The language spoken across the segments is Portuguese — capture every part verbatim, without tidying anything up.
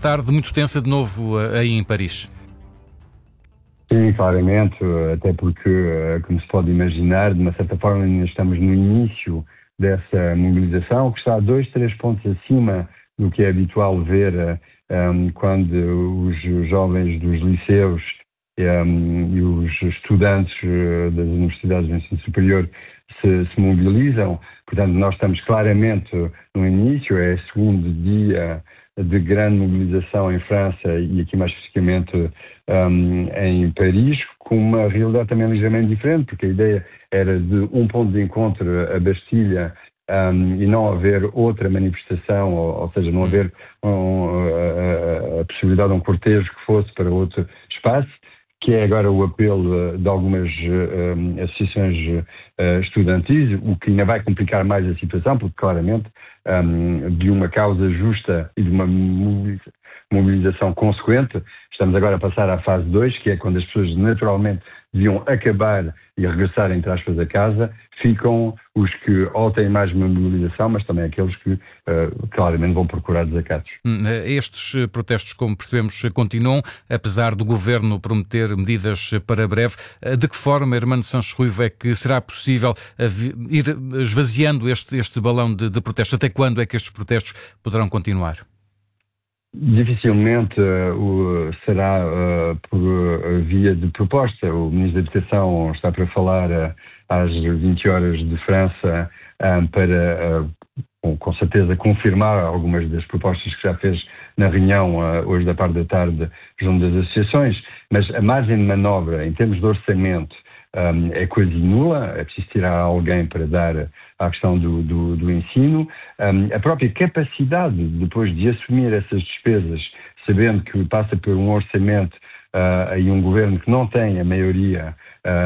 tarde muito tensa de novo aí em Paris. Sim, claramente, até porque, como se pode imaginar, de uma certa forma ainda estamos no início dessa mobilização, que está dois, três pontos acima do que é habitual ver um, quando os jovens dos liceus um, e os estudantes das universidades de ensino superior se, se mobilizam. Portanto, nós estamos claramente no início, é o segundo dia de grande mobilização em França e aqui mais especificamente um, em Paris, com uma realidade também ligeiramente diferente, porque a ideia era de um ponto de encontro, a Bastilha, um, e não haver outra manifestação, ou, ou seja, não haver um, a, a possibilidade de um cortejo que fosse para outro espaço, que é agora o apelo de algumas uh, associações uh, estudantis, o que ainda vai complicar mais a situação, porque claramente um, de uma causa justa e de uma mobilização consequente, estamos agora a passar à fase dois, que é quando as pessoas naturalmente deviam acabar e regressar, entre aspas, a casa, ficam os que ou têm mais mobilização, mas também aqueles que uh, claramente vão procurar desacatos. Estes protestos, como percebemos, continuam, apesar do Governo prometer medidas para breve. De que forma, Hermano Sanches Ruivo, é que será possível ir esvaziando este, este balão de, de protestos? Até quando é que estes protestos poderão continuar? Dificilmente uh, será uh, por uh, via de proposta. O Ministro da Educação está para falar uh, às vinte horas de França um, para, uh, com, com certeza, confirmar algumas das propostas que já fez na reunião uh, hoje da parte da tarde junto das associações, mas a margem de manobra em termos de orçamento um, é quase nula. É preciso tirar alguém para dar à questão do, do, do ensino. Um, a própria capacidade, depois de assumir essas despesas, sabendo que passa por um orçamento uh, e um governo que não tem a maioria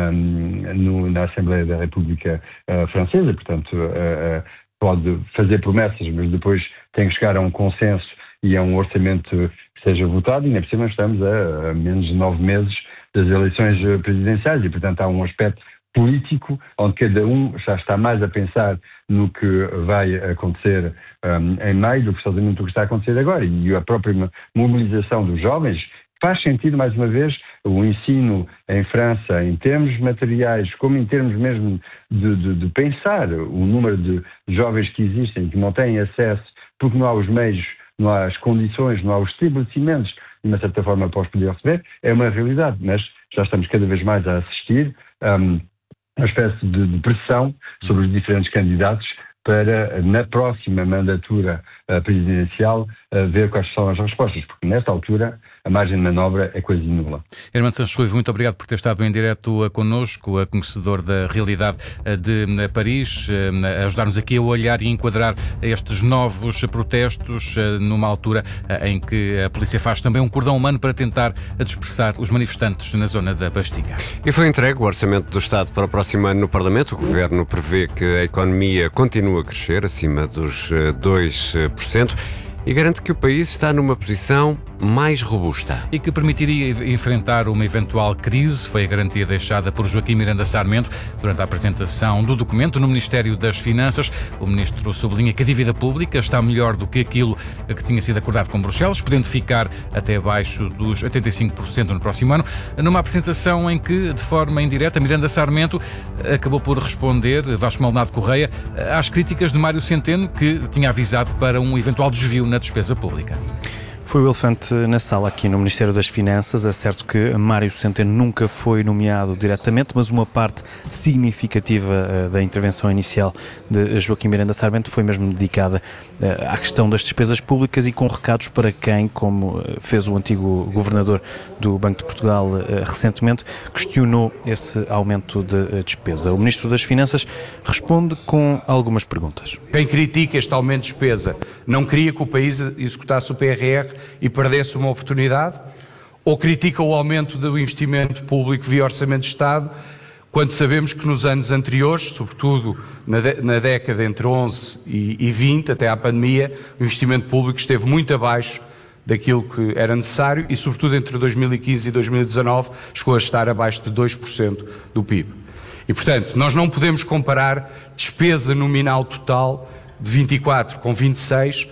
um, no, na Assembleia da República uh, Francesa, portanto, uh, uh, pode fazer promessas, mas depois tem que chegar a um consenso e a um orçamento que seja votado, e ainda por cima estamos a, a menos de nove meses das eleições presidenciais e, portanto, há um aspecto político, onde cada um já está mais a pensar no que vai acontecer um, em maio do que somente o que está a acontecer agora. E a própria mobilização dos jovens faz sentido, mais uma vez, o ensino em França, em termos materiais, como em termos mesmo de, de, de pensar o número de jovens que existem, que não têm acesso, porque não há os meios, não há as condições, não há os estabelecimentos, de uma certa forma, para os poder receber, é uma realidade, mas já estamos cada vez mais a assistir um, uma espécie de, de pressão sobre os diferentes candidatos para, na próxima mandatura uh, presidencial, uh, ver quais são as respostas, porque nesta altura a margem de manobra é quase nula. Hermano Sanches Ruivo, muito obrigado por ter estado em direto connosco, a conhecedor da realidade de Paris, a ajudar-nos aqui a olhar e enquadrar estes novos protestos numa altura em que a polícia faz também um cordão humano para tentar dispersar os manifestantes na zona da Bastilha. E foi entregue o Orçamento do Estado para o próximo ano no Parlamento. O Governo prevê que a economia continue a crescer acima dos dois por cento. E garante que o país está numa posição mais robusta. E que permitiria enfrentar uma eventual crise, foi a garantia deixada por Joaquim Miranda Sarmento durante a apresentação do documento no Ministério das Finanças. O ministro sublinha que a dívida pública está melhor do que aquilo que tinha sido acordado com Bruxelas, podendo ficar até abaixo dos oitenta e cinco por cento no próximo ano, numa apresentação em que, de forma indireta, Miranda Sarmento acabou por responder, Vasco Maldonado Correia, às críticas de Mário Centeno, que tinha avisado para um eventual desvio na despesa pública. Foi o elefante na sala aqui no Ministério das Finanças. É certo que Mário Centeno nunca foi nomeado diretamente, mas uma parte significativa da intervenção inicial de Joaquim Miranda Sarmento foi mesmo dedicada à questão das despesas públicas e com recados para quem, como fez o antigo governador do Banco de Portugal recentemente, questionou esse aumento de despesa. O Ministro das Finanças responde com algumas perguntas. Quem critica este aumento de despesa não queria que o país executasse o P R R e perdesse uma oportunidade? Ou critica o aumento do investimento público via Orçamento de Estado, quando sabemos que nos anos anteriores, sobretudo na, de, na década entre onze e vinte, até à pandemia, o investimento público esteve muito abaixo daquilo que era necessário e, sobretudo, entre dois mil e quinze e dois mil e dezanove, chegou a estar abaixo de dois por cento do P I B. E, portanto, nós não podemos comparar despesa nominal total de vinte e quatro com vinte e seis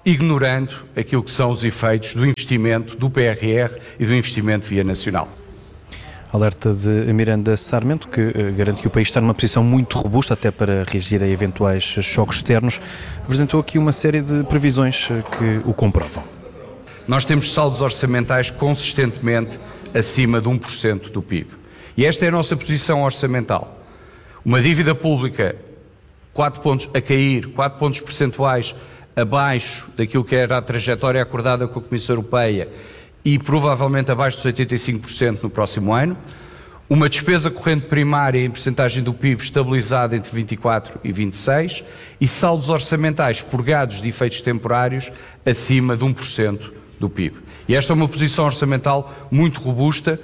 ignorando aquilo que são os efeitos do investimento do P R R e do investimento via nacional. Alerta de Miranda Sarmento, que uh, garante que o país está numa posição muito robusta até para reagir a eventuais choques externos. Apresentou aqui uma série de previsões uh, que o comprovam. Nós temos saldos orçamentais consistentemente acima de um por cento do P I B. E esta é a nossa posição orçamental. Uma dívida pública quatro pontos a cair, quatro pontos percentuais abaixo daquilo que era a trajetória acordada com a Comissão Europeia e provavelmente abaixo dos oitenta e cinco por cento no próximo ano. Uma despesa corrente primária em percentagem do P I B estabilizada entre vinte e quatro e vinte e seis e saldos orçamentais purgados de efeitos temporários acima de um por cento do P I B. E esta é uma posição orçamental muito robusta.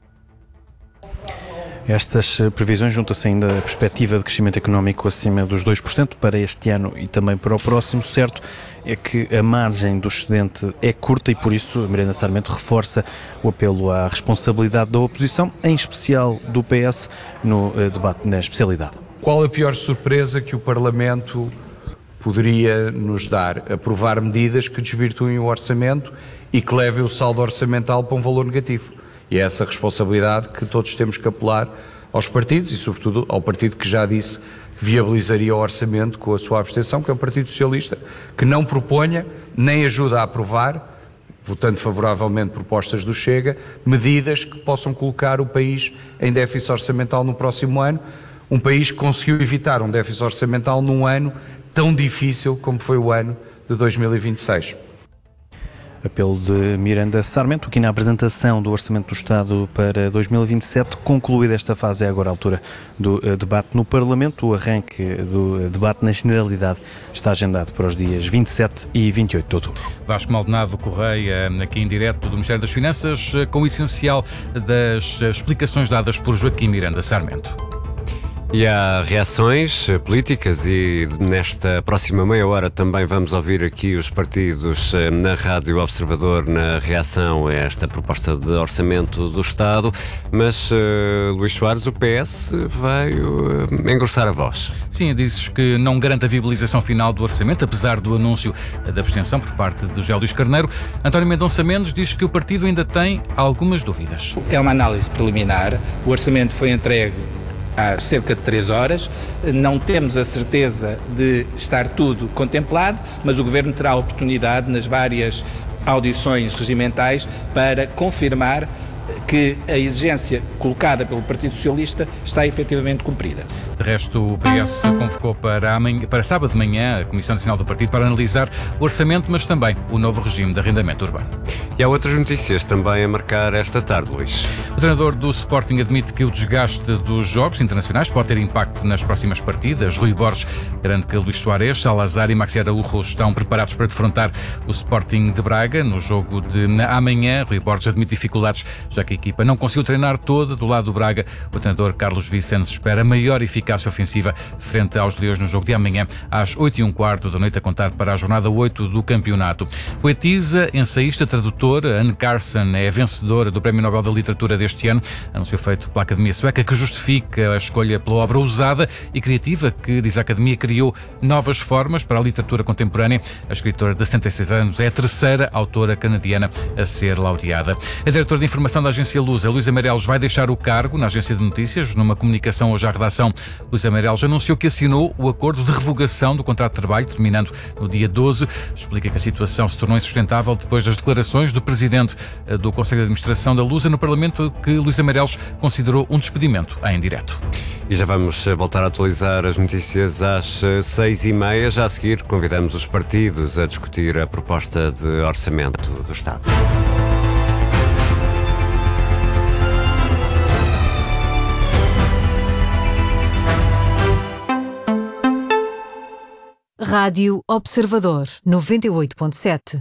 Estas previsões juntam-se ainda a perspectiva de crescimento económico acima dos dois por cento para este ano e também para o próximo. Certo é que a margem do excedente é curta e por isso a Miranda Sarmento reforça o apelo à responsabilidade da oposição, em especial do P S, no debate na especialidade. Qual a pior surpresa que o Parlamento poderia nos dar? Aprovar medidas que desvirtuem o orçamento e que levem o saldo orçamental para um valor negativo. E é essa responsabilidade que todos temos que apelar aos partidos e, sobretudo, ao partido que já disse que viabilizaria o orçamento com a sua abstenção, que é o Partido Socialista, que não proponha nem ajuda a aprovar, votando favoravelmente propostas do Chega, medidas que possam colocar o país em déficit orçamental no próximo ano, um país que conseguiu evitar um déficit orçamental num ano tão difícil como foi o ano de dois mil e vinte e seis. Apelo de Miranda Sarmento, que na apresentação do Orçamento do Estado para dois mil e vinte e sete, concluída esta fase, é agora a altura do uh, debate no Parlamento. O arranque do uh, debate na Generalidade está agendado para os dias vinte e sete e vinte e oito de outubro. Vasco Maldonado Correia, aqui em direto do Ministério das Finanças, com o essencial das explicações dadas por Joaquim Miranda Sarmento. E há reações políticas e nesta próxima meia hora também vamos ouvir aqui os partidos na Rádio Observador na reação a esta proposta de orçamento do Estado, mas uh, Luís Soares, o P S, veio uh, engrossar a voz. Sim, dizes que não garante a viabilização final do orçamento, apesar do anúncio da abstenção por parte do José Luís Carneiro. António Mendonça Mendes diz que o partido ainda tem algumas dúvidas. É uma análise preliminar, o orçamento foi entregue há cerca de três horas, não temos a certeza de estar tudo contemplado, mas o Governo terá a oportunidade nas várias audições regimentais para confirmar que a exigência colocada pelo Partido Socialista está efetivamente cumprida. De resto, o P S convocou para, amanhã, para sábado de manhã a Comissão Nacional do Partido para analisar o orçamento, mas também o novo regime de arrendamento urbano. E há outras notícias também a marcar esta tarde, Luís. O treinador do Sporting admite que o desgaste dos jogos internacionais pode ter impacto nas próximas partidas. Rui Borges garante que Luís Soares, Salazar e Maxi Araújo estão preparados para defrontar o Sporting de Braga no jogo de amanhã. Rui Borges admite dificuldades, já que a equipa não conseguiu treinar toda do lado do Braga. O treinador Carlos Vicente espera maior eficácia ofensiva frente aos Leões no jogo de amanhã, às oito e um quarto da noite, a contar para a jornada oito do campeonato. Poetisa, ensaísta, tradutora, Anne Carson é a vencedora do Prémio Nobel da Literatura deste ano, anúncio feito pela Academia Sueca, que justifica a escolha pela obra ousada e criativa que, diz a Academia, criou novas formas para a literatura contemporânea. A escritora de setenta e seis anos é a terceira autora canadiana a ser laureada. A diretora de informação da agência Lusa, Luísa Meireles, vai deixar o cargo na agência de notícias. Numa comunicação hoje à redação, Luísa Meireles anunciou que assinou o acordo de revogação do contrato de trabalho, terminando no dia doze. Explica que a situação se tornou insustentável depois das declarações do presidente do Conselho de Administração da Lusa no Parlamento, que Luísa Meireles considerou um despedimento em direto. E já vamos voltar a atualizar as notícias às seis e meia. Já a seguir, convidamos os partidos a discutir a proposta de orçamento do Estado. Rádio Observador, noventa e oito ponto sete.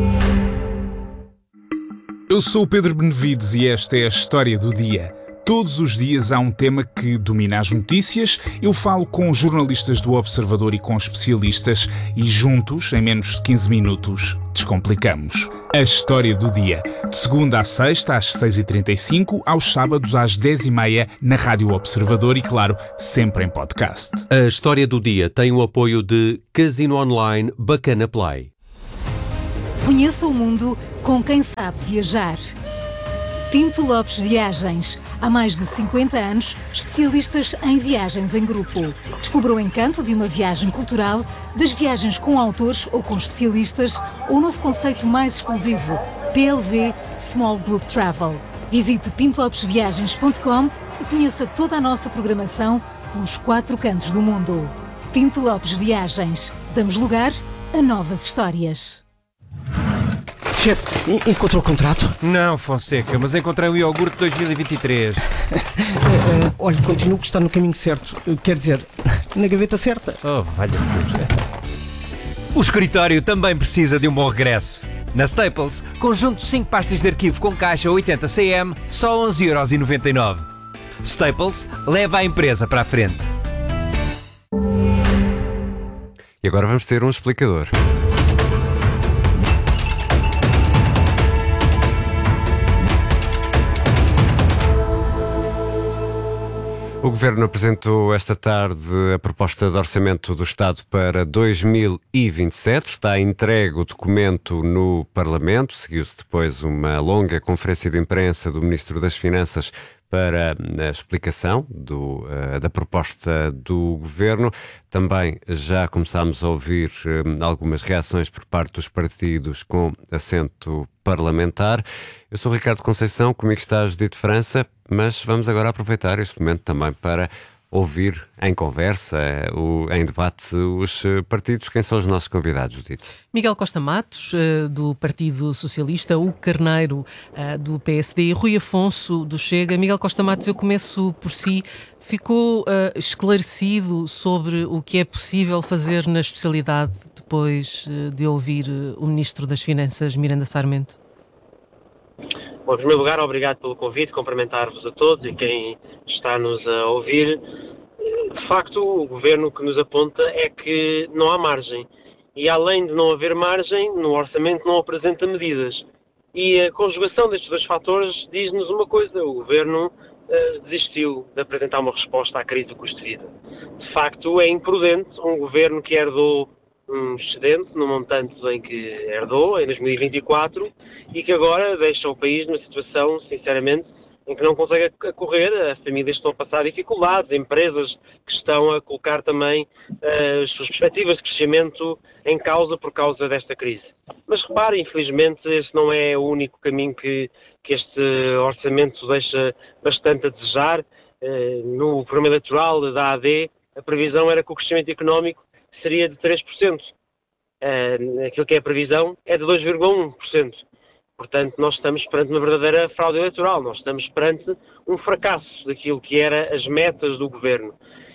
Eu sou o Pedro Benevides e esta é a história do dia. Todos os dias há um tema que domina as notícias. Eu falo com jornalistas do Observador e com especialistas e juntos, em menos de quinze minutos, descomplicamos. A história do dia. De segunda à sexta, às seis e trinta e cinco, aos sábados às dez e meia, na Rádio Observador e, claro, sempre em podcast. A história do dia tem o apoio de Casino Online Bacana Play. Conheça o mundo com quem sabe viajar. Pinto Lopes Viagens. Há mais de cinquenta anos, especialistas em viagens em grupo. Descubra o encanto de uma viagem cultural, das viagens com autores ou com especialistas, ou o novo conceito mais exclusivo, P L V Small Group Travel. Visite pinto lopes viagens ponto com e conheça toda a nossa programação pelos quatro cantos do mundo. Pinto Lopes Viagens. Damos lugar a novas histórias. Chefe, encontrou o contrato? Não, Fonseca, mas encontrei o iogurte dois mil e vinte e três. uh, uh, olha, continuo que está no caminho certo. Uh, quer dizer, na gaveta certa. Oh, valha-me Deus. O escritório também precisa de um bom regresso. Na Staples, conjunto de cinco pastas de arquivo com caixa oitenta centímetros, só onze euros e noventa e nove. Staples leva a empresa para a frente. E agora vamos ter um explicador. O Governo apresentou esta tarde a proposta de orçamento do Estado para dois mil e vinte e sete. Está entregue o documento no Parlamento. Seguiu-se depois uma longa conferência de imprensa do Ministro das Finanças para a explicação do, uh, da proposta do Governo. Também já começámos a ouvir uh, algumas reações por parte dos partidos com assento parlamentar. Eu sou Ricardo Conceição, comigo está a Judite França, mas vamos agora aproveitar este momento também para ouvir em conversa, o, em debate, os partidos. Quem são os nossos convidados, Judite? Miguel Costa Matos, do Partido Socialista, Hugo Carneiro, do P S D, e Rui Afonso, do Chega. Miguel Costa Matos, eu começo por si. Ficou uh, esclarecido sobre o que é possível fazer na especialidade depois uh, de ouvir uh, o Ministro das Finanças, Miranda Sarmento? Bom, em primeiro lugar, obrigado pelo convite, cumprimentar-vos a todos e quem está-nos a ouvir. De facto, o Governo que nos aponta é que não há margem. E além de não haver margem, no orçamento não apresenta medidas. E a conjugação destes dois fatores diz-nos uma coisa: o Governo uh, desistiu de apresentar uma resposta à crise do custo de vida. De facto, é imprudente um Governo que herdou um excedente no montante em que herdou, em dois mil e vinte e quatro, e que agora deixa o país numa situação, sinceramente, em que não consegue acorrer. As famílias estão a passar dificuldades, empresas que estão a colocar também uh, as suas perspectivas de crescimento em causa por causa desta crise. Mas repare, infelizmente, esse não é o único caminho que, que este orçamento deixa bastante a desejar. Uh, no programa eleitoral da A D, a previsão era que o crescimento económico seria de três por cento. Uh, aquilo que é a previsão é de dois vírgula um por cento. Portanto, nós estamos perante uma verdadeira fraude eleitoral. Nós estamos perante um fracasso daquilo que eram as metas do Governo.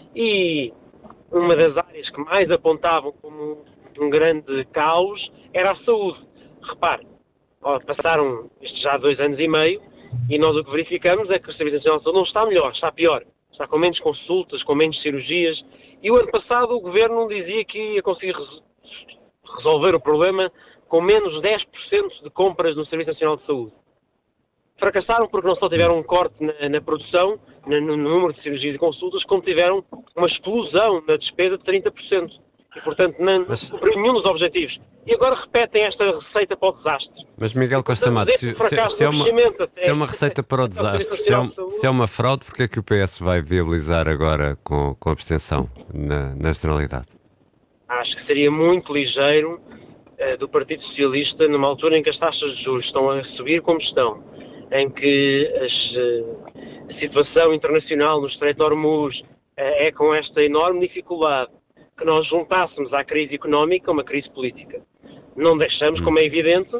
E uma das áreas que mais apontavam como um grande caos era a saúde. Repare, passaram isto já dois anos e meio e nós o que verificamos é que o Serviço Nacional de Saúde não está melhor, está pior. Está com menos consultas, com menos cirurgias. E o ano passado o Governo dizia que ia conseguir resolver o problema com menos dez por cento de compras no Serviço Nacional de Saúde. Fracassaram porque não só tiveram um corte na, na produção, na, no número de cirurgias e consultas, como tiveram uma explosão na despesa de trinta por cento. E, portanto, não cumpriram nenhum dos objetivos. E agora repetem esta receita para o desastre. Mas, Miguel Costa Matos, se, se, se, é uma, se é uma receita para o desastre, se é, um, se é uma fraude, porque é que o P S vai viabilizar agora com, com abstenção na, na generalidade? Acho que seria muito ligeiro uh, do Partido Socialista, numa altura em que as taxas de juros estão a subir como estão, em que as, uh, a situação internacional no Estreito de Hormuz uh, é com esta enorme dificuldade, que nós juntássemos à crise económica uma crise política. Não deixamos, como é evidente,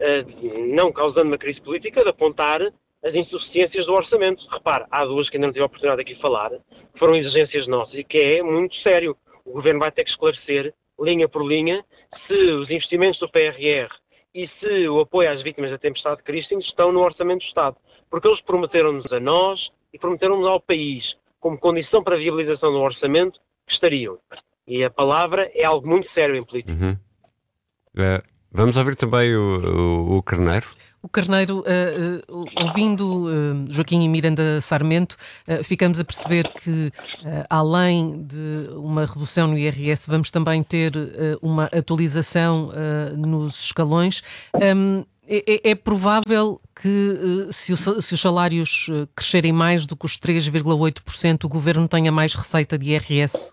não causando uma crise política, de apontar as insuficiências do orçamento. Repare, há duas que ainda não tive a oportunidade aqui de falar, que foram exigências nossas e que é muito sério. O Governo vai ter que esclarecer, linha por linha, se os investimentos do P R R e se o apoio às vítimas da tempestade de Christine estão no orçamento do Estado. Porque eles prometeram-nos a nós e prometeram-nos ao país, como condição para a viabilização do orçamento, que estariam. E a palavra é algo muito sério em política. Uhum. Uh, Vamos ouvir também o, o, o Carneiro. O Carneiro, uh, uh, ouvindo uh, Joaquim e Miranda Sarmento, uh, ficamos a perceber que, uh, além de uma redução no I R S, vamos também ter uh, uma atualização uh, nos escalões. Um, é, é provável que, uh, se, o, se os salários uh, crescerem mais do que os três vírgula oito por cento, o Governo tenha mais receita de I R S?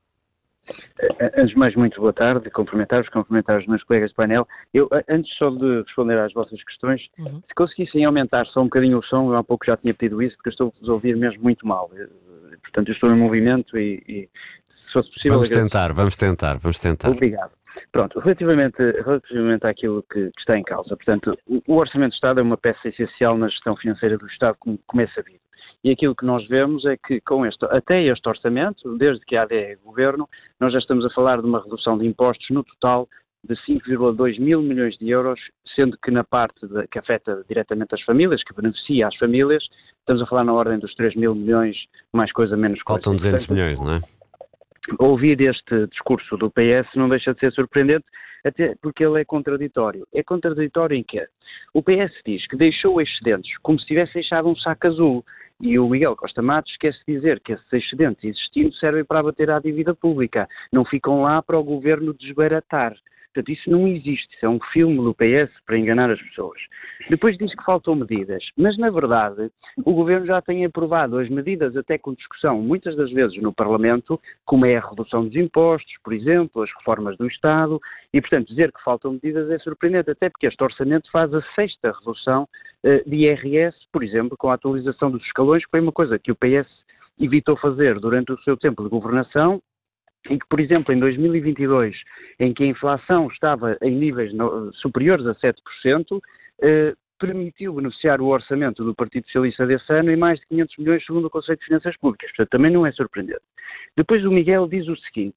Antes de mais, muito boa tarde, cumprimentar-vos, cumprimentar os meus colegas de painel. Eu, antes só de responder às vossas questões, uhum. se conseguissem aumentar só um bocadinho o som, eu há pouco já tinha pedido isso, porque eu estou a ouvir mesmo muito mal. Portanto, eu estou em movimento e, e se fosse possível... Vamos agradecer. tentar, vamos tentar, vamos tentar. Obrigado. Pronto, relativamente, relativamente àquilo que, que está em causa, portanto, o, o Orçamento de Estado é uma peça essencial na gestão financeira do Estado, como, como é sabido. E aquilo que nós vemos é que com este, até este orçamento, desde que a AD é governo, nós já estamos a falar de uma redução de impostos no total de cinco vírgula dois mil milhões de euros, sendo que na parte de, que afeta diretamente as famílias, que beneficia as famílias, estamos a falar na ordem dos três mil milhões, mais coisa, menos coisa. Faltam duzentos milhões, não é? Ouvir este discurso do P S não deixa de ser surpreendente, até porque ele é contraditório. É contraditório em que o P S diz que deixou excedentes como se tivesse deixado um saco azul. E o Miguel Costa Matos esquece de dizer que esses excedentes existindo servem para abater à dívida pública, não ficam lá para o governo desbaratar. Portanto, isso não existe, isso é um filme do P S para enganar as pessoas. Depois diz que faltam medidas, mas na verdade o governo já tem aprovado as medidas até com discussão, muitas das vezes no Parlamento, como é a redução dos impostos, por exemplo, as reformas do Estado, e portanto dizer que faltam medidas é surpreendente, até porque este orçamento faz a sexta redução uh, de I R S, por exemplo, com a atualização dos escalões, que foi uma coisa que o P S evitou fazer durante o seu tempo de governação, em que, por exemplo, em dois mil e vinte e dois, em que a inflação estava em níveis no, superiores a sete por cento, eh, permitiu beneficiar o orçamento do Partido Socialista desse ano em mais de quinhentos milhões, segundo o Conselho de Finanças Públicas. Portanto, também não é surpreendente. Depois o Miguel diz o seguinte: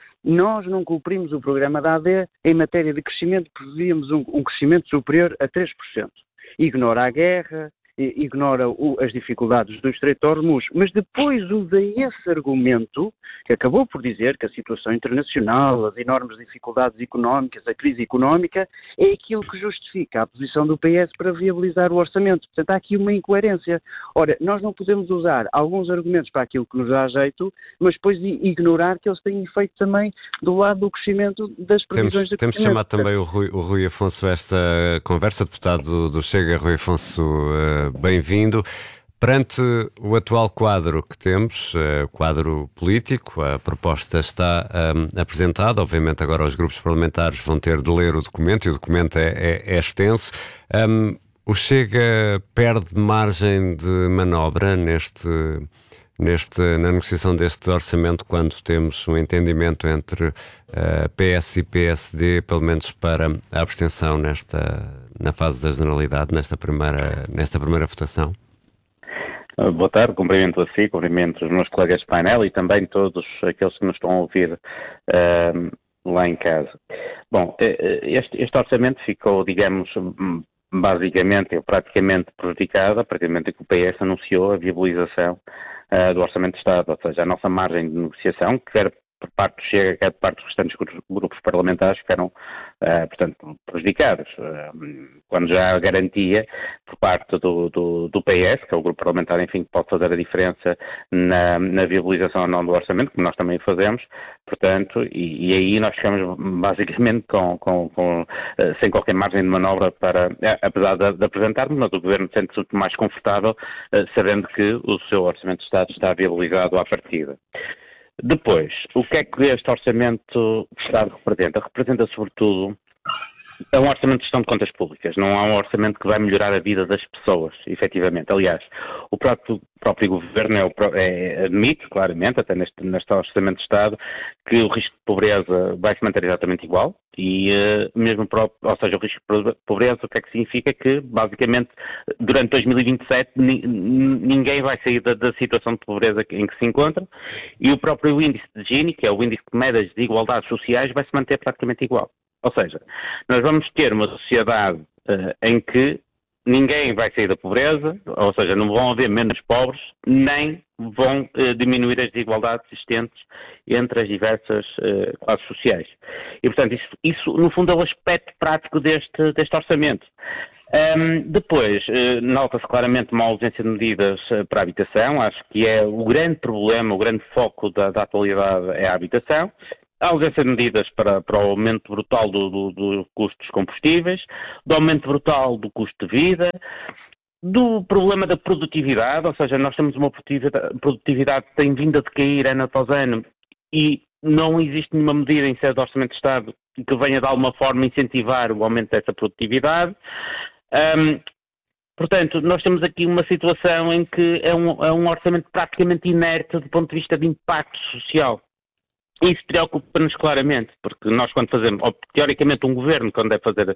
nós não cumprimos o programa da A D em matéria de crescimento, prevíamos um, um crescimento superior a três por cento. Ignora a guerra, ignora o, as dificuldades do Estreito de Hormuz, mas depois usa esse argumento, que acabou por dizer que a situação internacional, as enormes dificuldades económicas, a crise económica, é aquilo que justifica a posição do P S para viabilizar o orçamento. Portanto, há aqui uma incoerência. Ora, nós não podemos usar alguns argumentos para aquilo que nos dá jeito, mas depois ignorar que eles têm efeito também do lado do crescimento das previsões de crescimento. Temos chamado também o Rui, o Rui Afonso a esta conversa, deputado do, do Chega. Rui Afonso, uh, bem-vindo. Perante o atual quadro que temos, uh, quadro político, a proposta está um, apresentada. Obviamente agora os grupos parlamentares vão ter de ler o documento, e o documento é, é, é extenso. Um, o Chega perde margem de manobra neste, neste, na negociação deste orçamento, quando temos um entendimento entre uh, P S e P S D, pelo menos para a abstenção nesta, na fase da generalidade, nesta primeira, nesta primeira votação? Boa tarde, cumprimento a si, cumprimento os meus colegas de painel e também todos aqueles que nos estão a ouvir uh, lá em casa. Bom, este, este orçamento ficou, digamos, basicamente, ou praticamente prejudicado a partir do momento em que o P S anunciou a viabilização uh, do Orçamento de Estado, ou seja, a nossa margem de negociação, que era por parte do Chega, quer por parte dos restantes grupos parlamentares, ficaram, uh, portanto, prejudicados. Uh, quando já há garantia por parte do, do, do P S, que é o grupo parlamentar, enfim, que pode fazer a diferença na, na viabilização ou não do orçamento, como nós também fazemos, portanto, e, e aí nós ficamos basicamente com, com, com, uh, sem qualquer margem de manobra para, uh, apesar de, de apresentarmos, mas o Governo sente-se muito mais confortável, uh, sabendo que o seu Orçamento de Estado está viabilizado à partida. Depois, o que é que este Orçamento de Estado representa? Representa, sobretudo, é um orçamento de gestão de contas públicas, não é um orçamento que vai melhorar a vida das pessoas, efetivamente. Aliás, o próprio, próprio Governo é, é, admite, claramente, até neste, neste orçamento de Estado, que o risco de pobreza vai se manter exatamente igual e uh, mesmo, próprio, ou seja, o risco de pobreza, o que é que significa? Que, basicamente, durante dois mil e vinte e sete ni, ninguém vai sair da, da situação de pobreza em que se encontra e o próprio índice de Gini, que é o índice que mede as desigualdades sociais, vai se manter praticamente igual. Ou seja, nós vamos ter uma sociedade uh, em que ninguém vai sair da pobreza, ou seja, não vão haver menos pobres, nem vão eh, diminuir as desigualdades existentes entre as diversas eh, classes sociais. E, portanto, isso, isso, no fundo, é o aspecto prático deste, deste orçamento. Um, depois, uh, nota-se claramente uma ausência de medidas uh, para a habitação. Acho que é o grande problema, o grande foco da, da atualidade é a habitação. A ausência de medidas para, para o aumento brutal do, do, do custo dos combustíveis, do aumento brutal do custo de vida, do problema da produtividade, ou seja, nós temos uma produtividade, produtividade que tem vindo a decair ano após ano e não existe nenhuma medida em sede de Orçamento de Estado que venha de alguma forma incentivar o aumento dessa produtividade. Um, portanto, nós temos aqui uma situação em que é um, é um orçamento praticamente inerte do ponto de vista de impacto social. Isso preocupa-nos claramente, porque nós quando fazemos, ou, teoricamente um governo quando deve fazer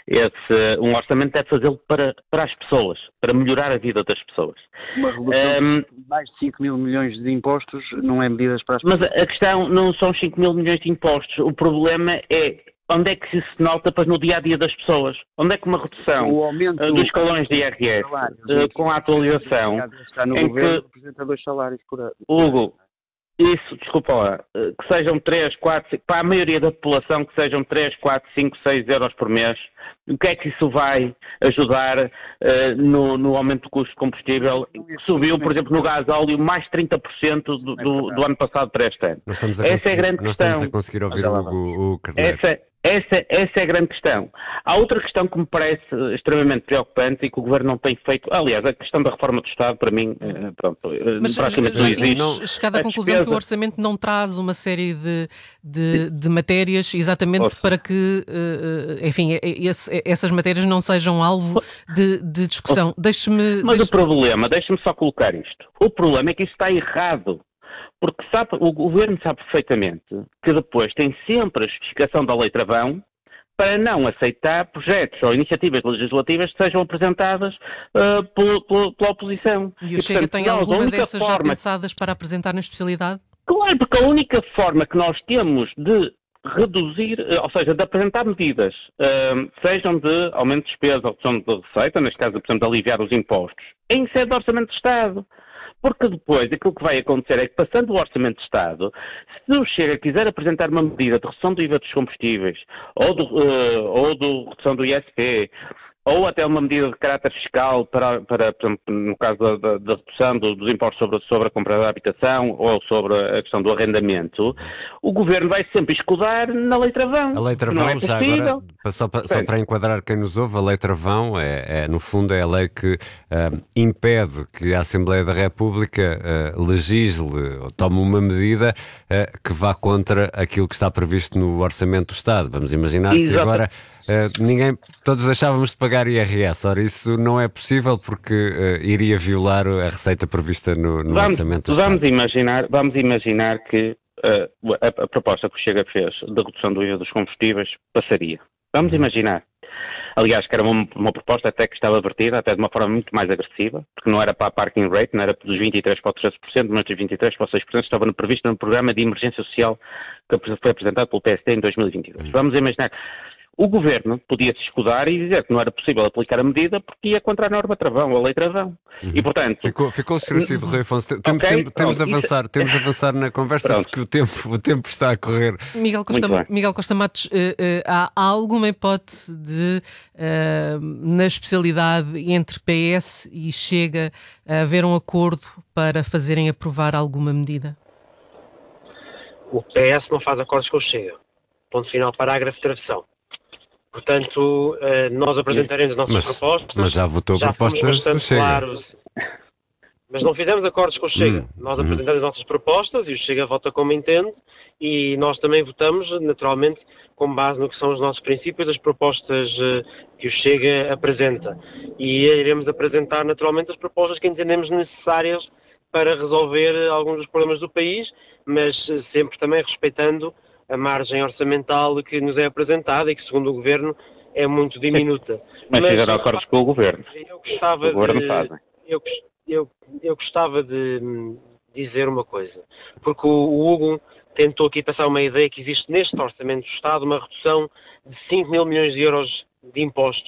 esse, um orçamento deve fazê-lo para, para as pessoas, para melhorar a vida das pessoas. Uma redução um, de mais de cinco mil milhões de impostos não é medidas para as pessoas. Mas a questão não são cinco mil milhões de impostos, o problema é onde é que isso se nota depois no dia-a-dia das pessoas? Onde é que uma redução o aumento uh, dos escalões de I R S, uh, com a atualização, está no em governo, que, representa dois salários por ano. Hugo, isso, desculpa lá, uh, que sejam três, quatro, cinco, para a maioria da população que sejam três, quatro, cinco, seis euros por mês, o que é que isso vai ajudar uh, no, no aumento do custo de combustível, que subiu, por exemplo, no gás óleo, mais trinta por cento do, do, do ano passado para este ano? Nós estamos a Essa é a grande nós questão. estamos a conseguir ouvir o, o, o Carneiro. Essa, essa, essa é a grande questão. Há outra questão que me parece extremamente preocupante e que o Governo não tem feito. Aliás, a questão da reforma do Estado, para mim, pronto, Mas praticamente já não tínhamos existe. chegado à A conclusão despesa... que o orçamento não traz uma série de, de, de matérias exatamente Ouça. para que, enfim, esse, essas matérias não sejam alvo de, de discussão. Deixe-me... Mas deixe o problema, deixe-me só colocar isto, o problema é que isso está errado. Porque sabe, o Governo sabe perfeitamente que depois tem sempre a justificação da lei travão para não aceitar projetos ou iniciativas legislativas que sejam apresentadas uh, pela, pela, pela oposição. E o Chega portanto, tem nós, alguma a única dessas já forma... pensadas para apresentar na especialidade? Claro, porque a única forma que nós temos de reduzir, ou seja, de apresentar medidas, uh, sejam de aumento de despesa ou redução de receita, neste caso, por exemplo, de aliviar os impostos, é em sede de Orçamento de Estado. Porque depois aquilo que vai acontecer é que, passando o Orçamento de Estado, se o Chega quiser apresentar uma medida de redução do I V A dos combustíveis, ou de, uh, ou de redução do I S P, ou até uma medida de caráter fiscal para, para por exemplo, no caso da, da, da redução do, dos impostos sobre, sobre a compra da habitação ou sobre a questão do arrendamento, o Governo vai sempre escudar na lei travão. A lei travão, é já agora, só para, só para enquadrar quem nos ouve, a lei travão, é, é, no fundo, é a lei que uh, impede que a Assembleia da República uh, legisle ou tome uma medida uh, que vá contra aquilo que está previsto no Orçamento do Estado. Vamos imaginar Exato. que agora... Uh, ninguém, todos deixávamos de pagar I R S. Ora, isso não é possível porque uh, iria violar a receita prevista no, no vamos, orçamento do vamos Estado. Imaginar, vamos imaginar que uh, a, a proposta que o Chega fez da redução do I V A dos combustíveis passaria. Vamos uhum. imaginar. Aliás, que era uma, uma proposta até que estava vertida, até de uma forma muito mais agressiva, porque não era para a parking rate, não era dos vinte e três por cento para o treze por cento, mas dos vinte e três por cento para o seis por cento estava no, previsto no programa de emergência social que foi apresentado pelo P S D em dois mil e vinte e dois. Uhum. Vamos imaginar... O Governo podia-se escudar e dizer que não era possível aplicar a medida porque ia contra a norma travão, a lei travão. Uhum. E, portanto... Ficou, ficou esclarecido, Rui Afonso. Tem, okay, tem, temos, de avançar, isso... temos de avançar na conversa pronto. porque o tempo, o tempo está a correr. Miguel Costa, Miguel Costa Matos, uh, uh, há, há alguma hipótese de, uh, na especialidade entre P S e Chega, uh, haver um acordo para fazerem aprovar alguma medida? O P S não faz acordos com o Chega. Ponto final, parágrafo, travessão. Portanto, nós apresentaremos as nossas mas, propostas. Mas já votou já propostas do Chega. Claro, mas não fizemos acordos com o Chega. Hum, nós apresentamos hum. as nossas propostas e o Chega vota como entende e nós também votamos, naturalmente, com base no que são os nossos princípios, as propostas que o Chega apresenta. E iremos apresentar, naturalmente, as propostas que entendemos necessárias para resolver alguns dos problemas do país, mas sempre também respeitando a margem orçamental que nos é apresentada e que, segundo o Governo, é muito diminuta. Mas, mas fizeram acordos com o Governo. Eu gostava, o governo de, fazem. Eu, eu, eu gostava de dizer uma coisa, porque o, o Hugo tentou aqui passar uma ideia que existe neste Orçamento do Estado uma redução de cinco mil milhões de euros de impostos.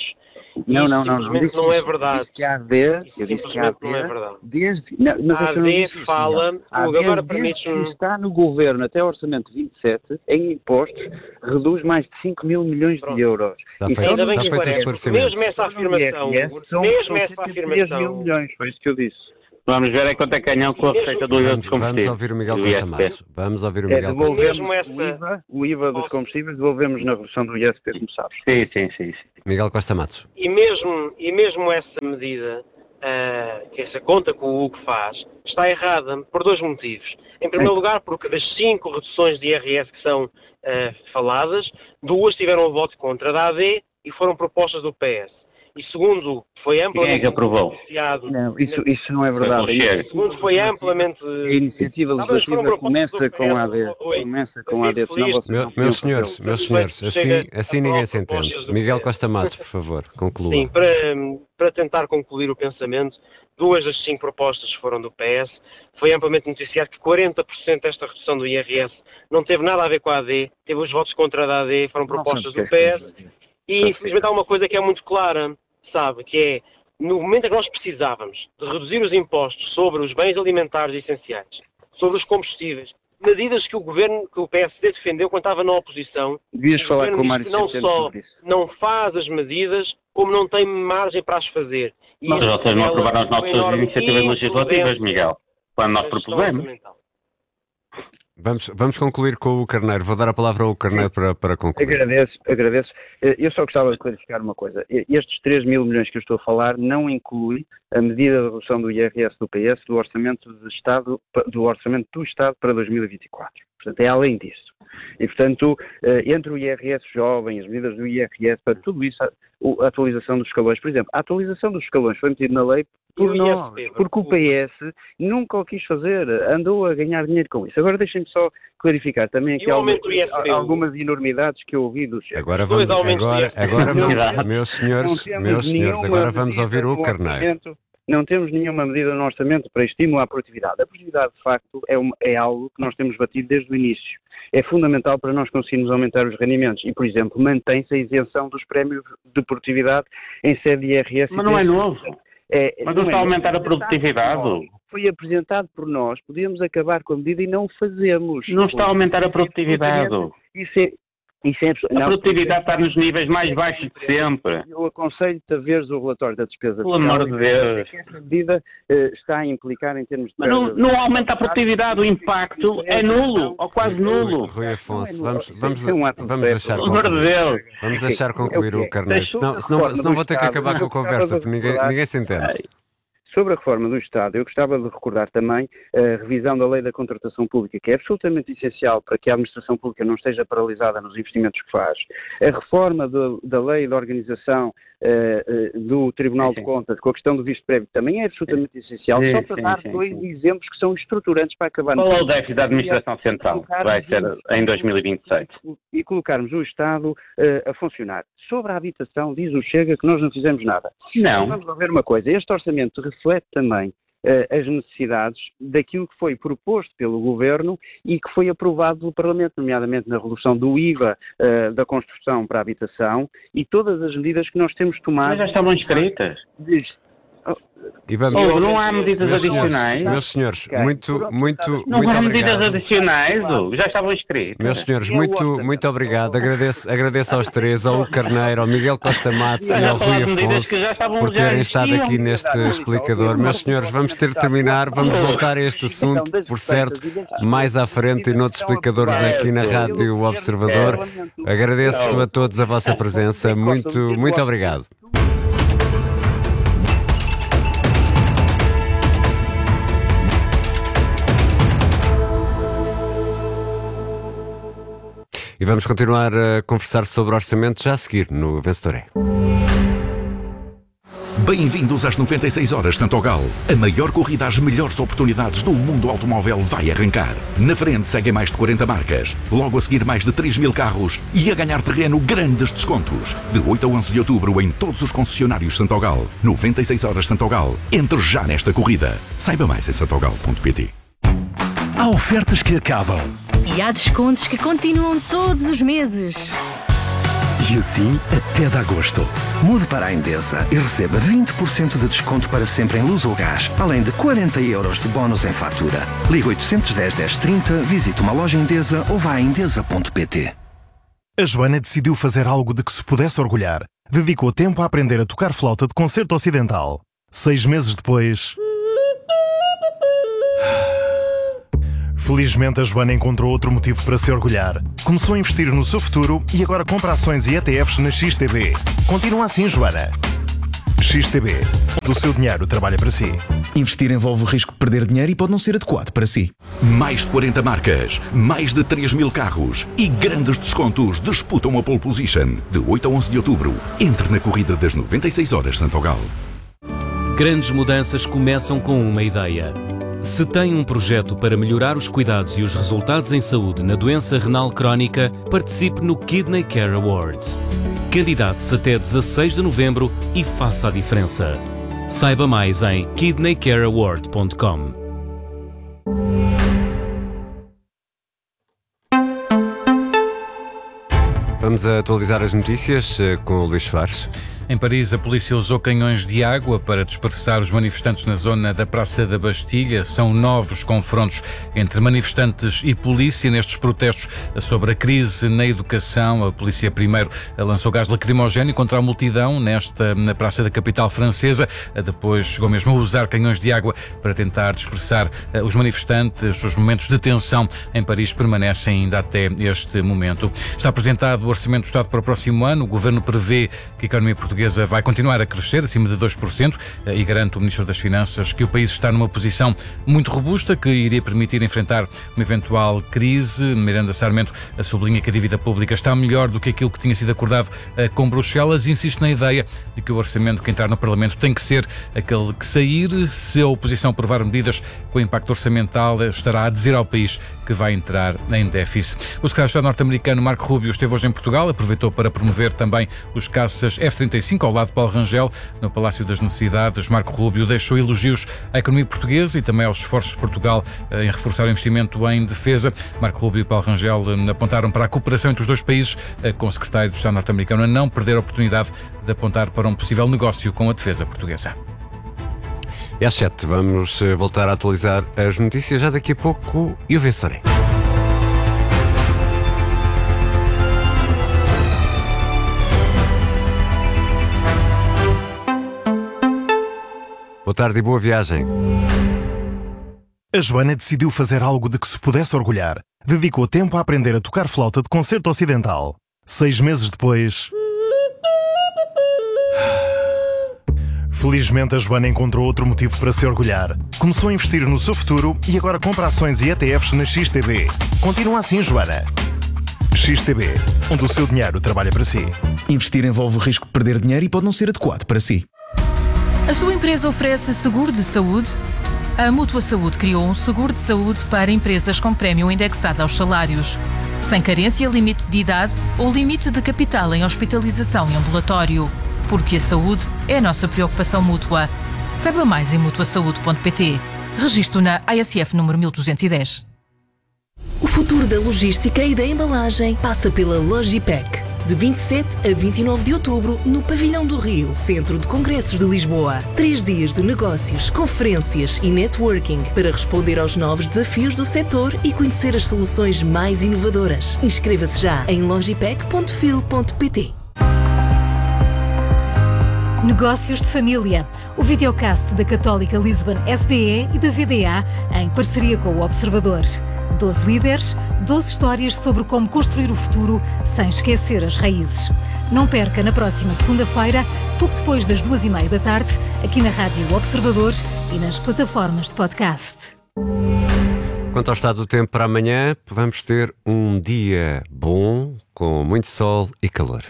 Não, Isso não, não. simplesmente não, não é verdade. Disse que a AD, eu Isso disse que a AD, simplesmente não é verdade. desde, não, mas A eu não AD disse isso, fala, não. A AD, agora desde permites-me... que está no governo até o orçamento vinte e sete, em impostos, reduz mais de cinco mil milhões Pronto. de euros. Está E feito, Ainda bem está que feito o esclarece, esclarecimento. mesmo essa afirmação, I R S são, mesmo são essa cerca de três mil afirmação... milhões, foi isso que eu disse. Vamos ver é quanto é que ganham com a receita do I V A dos Vamos, vamos combustíveis. ouvir o Miguel do Costa I S P. Matos. Vamos ouvir o É, Miguel Costa devolvemos Matos. o I V A, o I V A dos combustíveis, devolvemos na redução do I S P, como sabes. Sim, sim, sim. sim. Miguel Costa Matos. E mesmo, e mesmo essa medida, uh, que essa conta que o Hugo faz, está errada por dois motivos. Em primeiro lugar, porque das cinco reduções de I R S que são uh, faladas, duas tiveram o voto contra da A D e foram propostas do P S. E segundo, foi amplamente... Quem é que aprovou? Negociado. Não, isso, isso não é verdade. Chega. Segundo, foi amplamente... A iniciativa legislativa começa com a A D. Começa com a A D, senão vocês Meu, não meus podiam senhores, fazer. meus senhores, assim, assim ninguém se entende. Miguel Costa Matos, por favor, conclua. Sim, para, para tentar concluir o pensamento, duas das cinco propostas foram do P S. Foi amplamente noticiado que quarenta por cento desta redução do I R S não teve nada a ver com a A D, teve os votos contra a AD, foram propostas do P S. E infelizmente há uma coisa que é muito clara, sabe, que é, no momento em que nós precisávamos de reduzir os impostos sobre os bens alimentares essenciais, sobre os combustíveis, medidas que o governo, que o P S D defendeu quando estava na oposição, Devias o falar governo com o diz Mário que não Centeno só sobre isso. não faz as medidas, como não tem margem para as fazer. E Mas isso vocês não revela aprovaram as uma nossas enorme iniciativas legislativas, imprudência Miguel, quando nós na gestão propusemos. orçamental. Vamos, vamos concluir com o Carneiro. Vou dar a palavra ao Carneiro para, para concluir. Agradeço, agradeço. Eu só gostava de clarificar uma coisa. Estes três mil milhões que eu estou a falar não inclui a medida de redução do I R S do P S do orçamento do Estado, do orçamento do Estado para dois mil e vinte e quatro. Portanto, é além disso. E, portanto, entre o I R S jovem, as medidas do I R S, para tudo isso, a atualização dos escalões, por exemplo, a atualização dos escalões foi metida na lei por nós, porque o P S nunca o quis fazer, andou a ganhar dinheiro com isso. Agora deixem-me só clarificar também aqui algumas, algumas enormidades que eu ouvi do chefe. Agora vamos, agora, agora vamos, meus senhores, meus senhores, agora vamos ouvir o Carneiro. Não temos nenhuma medida no orçamento para estimular a produtividade. A produtividade, de facto, é, uma, é algo que nós temos batido desde o início. É fundamental para nós conseguirmos aumentar os rendimentos. E, por exemplo, mantém-se a isenção dos prémios de produtividade em sede de I R S. Mas não é novo. É, Mas não está a aumentar a produtividade. Foi apresentado por nós. Podíamos acabar com a medida e não o fazemos. Não está a aumentar a produtividade. Isso é... Isso é, a produtividade está nos níveis mais baixos de sempre. Eu aconselho-te a veres o relatório da despesa Pelo amor de Deus. Essa medida uh, está a implicar em termos de... Mas não, não aumenta a produtividade, o impacto é nulo, ou quase nulo. Rui Afonso, vamos, vamos, vamos deixar Pelo amor de Deus. Vamos deixar concluir o Carneiro, senão, senão, senão vou ter que acabar com a conversa, porque ninguém, ninguém se entende. Sobre a reforma do Estado, eu gostava de recordar também a revisão da lei da contratação pública, que é absolutamente essencial para que a administração pública não esteja paralisada nos investimentos que faz. A reforma do, da lei da organização uh, uh, do Tribunal sim, sim. de Contas, com a questão do visto prévio, também é absolutamente sim. essencial, sim, só para sim, dar sim, dois sim. exemplos que são estruturantes para acabar... Qual é o déficit da administração central, que vai ser em dois mil e vinte e seis? E colocarmos o Estado uh, a funcionar. Sobre a habitação, diz o Chega que nós não fizemos nada. Não. Vamos lá ver uma coisa, este orçamento reflete também uh, as necessidades daquilo que foi proposto pelo Governo e que foi aprovado pelo Parlamento, nomeadamente na redução do I V A uh, da construção para a habitação e todas as medidas que nós temos tomado... Mas já estavam escritas. Diz, E vamos, oh, não há medidas meus adicionais. Senhores, meus senhores, okay. muito, muito, não muito há obrigado. medidas adicionais, oh, já estavam escritas. Meus senhores, muito, muito obrigado. Agradeço, agradeço aos três, ao Carneiro, ao Miguel Costa Matos e ao Rui Afonso por terem estado aqui neste explicador. Meus senhores, vamos ter de terminar, vamos voltar a este assunto, por certo, mais à frente e noutros explicadores aqui na Rádio Observador. Agradeço a todos a vossa presença. Muito, muito obrigado. E vamos continuar a conversar sobre orçamento já a seguir no Vencedor. Bem-vindos às noventa e seis horas Santogal. A maior corrida às melhores oportunidades do mundo automóvel vai arrancar. Na frente seguem mais de quarenta marcas. Logo a seguir mais de três mil carros e a ganhar terreno grandes descontos. De oito a onze de outubro em todos os concessionários Santogal. noventa e seis horas Santogal. Entre já nesta corrida. Saiba mais em santogal ponto pt. Há ofertas que acabam. E há descontos que continuam todos os meses. E assim até de agosto. Mude para a Endesa e receba vinte por cento de desconto para sempre em luz ou gás, além de quarenta euros de bónus em fatura. Ligue oitocentos e dez, dez trinta, visite uma loja Endesa ou vá a endesa ponto pt. A Joana decidiu fazer algo de que se pudesse orgulhar. Dedicou tempo a aprender a tocar flauta de concerto ocidental. Seis meses depois... Felizmente, a Joana encontrou outro motivo para se orgulhar. Começou a investir no seu futuro e agora compra ações e E T Fs na X T B. Continua assim, Joana. X T B, onde o seu dinheiro trabalha para si. Investir envolve o risco de perder dinheiro e pode não ser adequado para si. Mais de quarenta marcas, mais de três mil carros e grandes descontos disputam a pole position. De oito a onze de outubro, entre na corrida das noventa e seis horas Santogal. Grandes mudanças começam com uma ideia. Se tem um projeto para melhorar os cuidados e os resultados em saúde na doença renal crónica, participe no Kidney Care Awards. Candidate-se até dezasseis de novembro e faça a diferença. Saiba mais em kidney care award ponto com. Vamos a atualizar as notícias com o Luís Soares. Em Paris, a polícia usou canhões de água para dispersar os manifestantes na zona da Praça da Bastilha. São novos confrontos entre manifestantes e polícia nestes protestos sobre a crise na educação. A polícia primeiro lançou gás lacrimogéneo contra a multidão nesta, na Praça da capital francesa. Depois chegou mesmo a usar canhões de água para tentar dispersar os manifestantes. Os momentos de tensão em Paris permanecem ainda até este momento. Está apresentado o Orçamento do Estado para o próximo ano. O Governo prevê que a economia portuguesa vai continuar a crescer acima de dois por cento e garante o Ministro das Finanças que o país está numa posição muito robusta que iria permitir enfrentar uma eventual crise. Miranda Sarmento sublinha que a dívida pública está melhor do que aquilo que tinha sido acordado com Bruxelas e insiste na ideia de que o orçamento que entrar no Parlamento tem que ser aquele que sair. Se a oposição aprovar medidas com impacto orçamental, estará a dizer ao país que vai entrar em déficit. O secretário de Estado norte-americano Marco Rubio esteve hoje em Portugal, aproveitou para promover também os caças F trinta e cinco ao lado de Paulo Rangel, no Palácio das Necessidades. Marco Rubio deixou elogios à economia portuguesa e também aos esforços de Portugal em reforçar o investimento em defesa. Marco Rubio e Paulo Rangel apontaram para a cooperação entre os dois países, com o secretário de Estado norte-americano a não perder a oportunidade de apontar para um possível negócio com a defesa portuguesa. E às sete vamos voltar a atualizar as notícias já daqui a pouco e o Vestoré. Boa tarde e boa viagem. A Joana decidiu fazer algo de que se pudesse orgulhar. Dedicou tempo a aprender a tocar flauta de concerto ocidental. Seis meses depois... Felizmente, a Joana encontrou outro motivo para se orgulhar. Começou a investir no seu futuro e agora compra ações e E T Fs na X T B. Continua assim, Joana. X T B, onde o seu dinheiro trabalha para si. Investir envolve o risco de perder dinheiro e pode não ser adequado para si. A sua empresa oferece seguro de saúde? A Mútua Saúde criou um seguro de saúde para empresas com prémio indexado aos salários, sem carência, limite de idade ou limite de capital em hospitalização e ambulatório. Porque a saúde é a nossa preocupação mútua. Saiba mais em mutua saúde ponto pt. Registro na A S F número mil duzentos e dez. O futuro da logística e da embalagem passa pela Logipec. De vinte e sete a vinte e nove de outubro, no Pavilhão do Rio, Centro de Congressos de Lisboa. Três dias de negócios, conferências e networking para responder aos novos desafios do setor e conhecer as soluções mais inovadoras. Inscreva-se já em logipec ponto fil ponto pt. Negócios de Família, o videocast da Católica Lisbon S B E e da V D A em parceria com o Observador. doze líderes, doze histórias sobre como construir o futuro sem esquecer as raízes. Não perca na próxima segunda-feira, pouco depois das duas e meia da tarde, aqui na Rádio Observador e nas plataformas de podcast. Quanto ao estado do tempo para amanhã, vamos ter um dia bom, com muito sol e calor.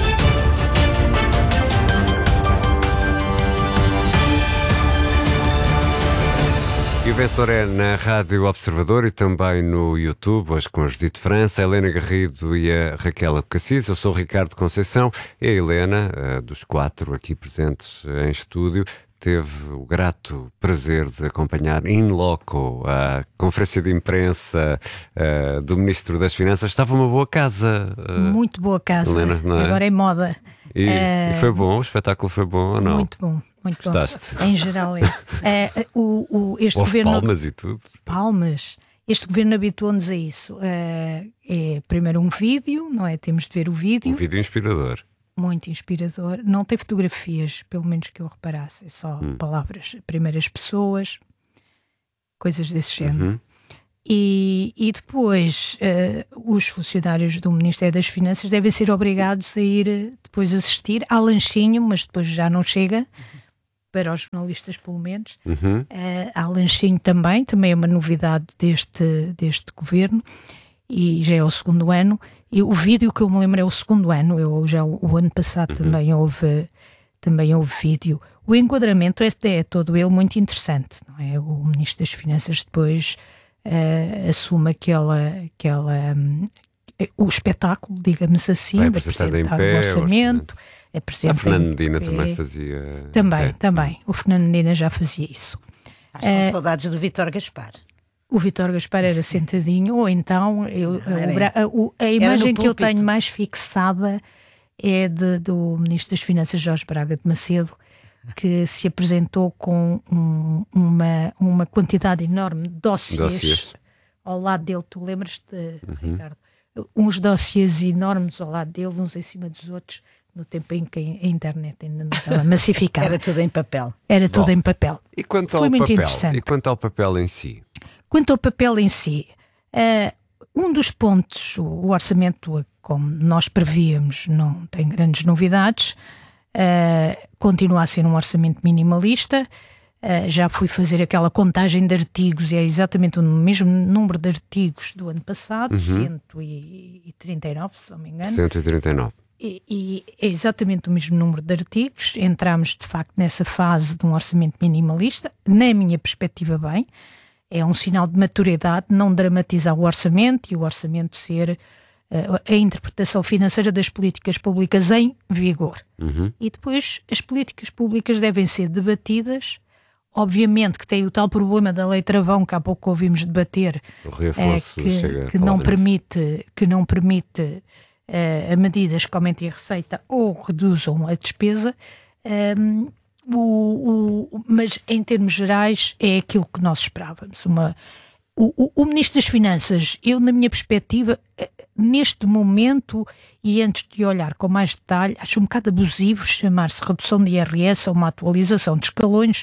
E o vencedor é na Rádio Observador e também no YouTube, hoje com a Judite França, a Helena Garrido e a Raquel Abcacis. Eu sou o Ricardo Conceição e a Helena, dos quatro aqui presentes em estúdio, teve o grato prazer de acompanhar in loco a conferência de imprensa uh, do Ministro das Finanças. Estava uma boa casa. Uh, Muito boa casa. Helena, não é? Agora é moda. E, uh, e foi bom? O espetáculo foi bom ou não? Muito bom. Muito Gostaste? bom. Em geral é. uh, o, o, este Houve governo... palmas e tudo. Palmas. Este governo habituou-nos a isso. Uh, é primeiro um vídeo, não é? Temos de ver o vídeo. Um vídeo inspirador. Muito inspirador. Não tem fotografias, pelo menos que eu reparasse. É só hum. palavras. Primeiras pessoas, coisas desse género. Uhum. E, e depois uh, os funcionários do Ministério das Finanças devem ser obrigados a ir depois assistir ao lanchinho, mas depois já não chega, para os jornalistas pelo menos. Uhum. Uh, ao lanchinho também, também é uma novidade deste, deste governo, e já é o segundo ano. E o vídeo que eu me lembro é o segundo ano, eu já o, o ano passado uhum. também houve também houve vídeo. O enquadramento é, é todo ele muito interessante, não é? O Ministro das Finanças depois uh, assume aquela, aquela um, o espetáculo, digamos assim, de apresentar o orçamento. A Fernando Medina também fazia... Também, é. também. O Fernando Medina já fazia isso. Acho que uh, saudades do Vítor Gaspar. O Vítor Gaspar era sentadinho, ou então eu, a, a, a imagem que eu tenho mais fixada é de, do Ministro das Finanças, Jorge Braga de Macedo, que se apresentou com um, uma, uma quantidade enorme de dossiês, dossiês ao lado dele. Tu lembras-te, uhum. Ricardo? Uns dossiês enormes ao lado dele, uns em cima dos outros, no tempo em que a internet ainda não estava massificada. Era tudo em papel. Era tudo Bom, em papel. E quanto Foi ao muito papel? interessante. E quanto ao papel em si? Quanto ao papel em si, uh, um dos pontos, o, o orçamento, como nós prevíamos, não tem grandes novidades, uh, continua a ser um orçamento minimalista. Uh, já fui fazer aquela contagem de artigos e é exatamente o mesmo número de artigos do ano passado, uhum. cento e trinta e nove, se não me engano. cento e trinta e nove. E, e é exatamente o mesmo número de artigos. Entramos, de facto, nessa fase de um orçamento minimalista, na minha perspectiva, bem. É um sinal de maturidade não dramatizar o orçamento e o orçamento ser uh, a interpretação financeira das políticas públicas em vigor. Uhum. E depois as políticas públicas devem ser debatidas. Obviamente que tem o tal problema da lei travão que há pouco ouvimos debater, é, que, que, não permite, que não permite uh, a medidas que aumentem a receita ou reduzam a despesa. Um, O, o, mas em termos gerais é aquilo que nós esperávamos. Uma, o, o, o Ministro das Finanças, eu na minha perspectiva, neste momento, e antes de olhar com mais detalhe, acho um bocado abusivo chamar-se redução de I R S ou uma atualização de escalões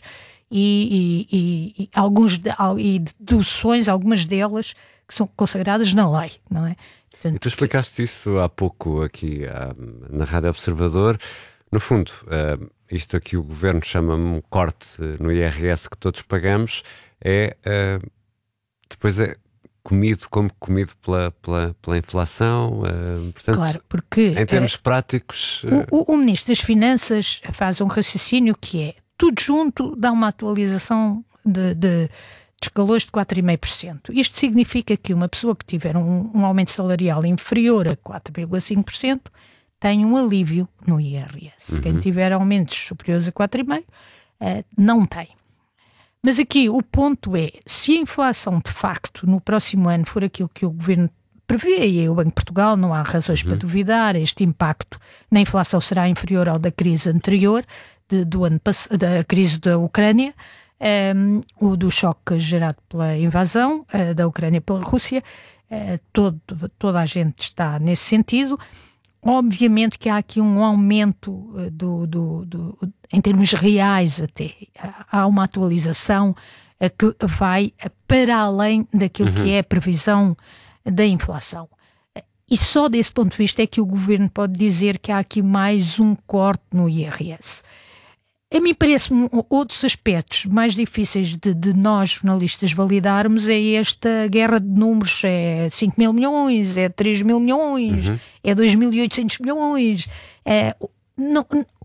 e, e, e, e, alguns de, e deduções, algumas delas que são consagradas na lei, não é? Portanto, e tu explicaste isso há pouco aqui na Rádio Observador. No fundo, uh, isto aqui o Governo chama-me um corte no I R S que todos pagamos, é uh, depois é comido como comido pela, pela, pela inflação. Uh, portanto, claro, porque em termos uh, práticos... Uh, o, o Ministro das Finanças faz um raciocínio que é, tudo junto dá uma atualização de, de, de escalões de quatro vírgula cinco por cento. Isto significa que uma pessoa que tiver um, um aumento salarial inferior a quatro vírgula cinco por cento tem um alívio no I R S. Uhum. Quem tiver aumentos superiores a quatro vírgula cinco por cento uh, não tem. Mas aqui o ponto é, se a inflação de facto no próximo ano for aquilo que o Governo prevê, e o Banco de Portugal, não há razões uhum. para duvidar, este impacto na inflação será inferior ao da crise anterior, de, do ano da crise da Ucrânia, um, o do choque gerado pela invasão uh, da Ucrânia pela Rússia, uh, todo, toda a gente está nesse sentido. Obviamente que há aqui um aumento do, do, do, em termos reais até. Há uma atualização que vai para além daquilo uhum. que é a previsão da inflação. E só desse ponto de vista é que o Governo pode dizer que há aqui mais um corte no I R S. A mim parece-me outros aspectos mais difíceis de, de nós jornalistas validarmos é esta guerra de números, é cinco mil milhões, é três mil milhões, uhum. é dois mil e oitocentos milhões. É, não,